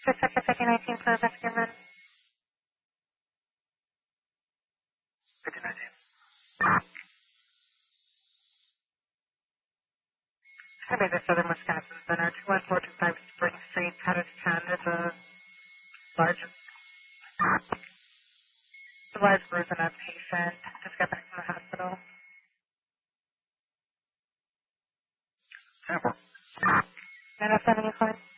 Sector 5019 for Mexican. 5019. Highway to Southern Wisconsin Center, 21425 Spring Street, Patterson. There's a large bruise in a patient. Just got back from the hospital. Sample. 907, you fine?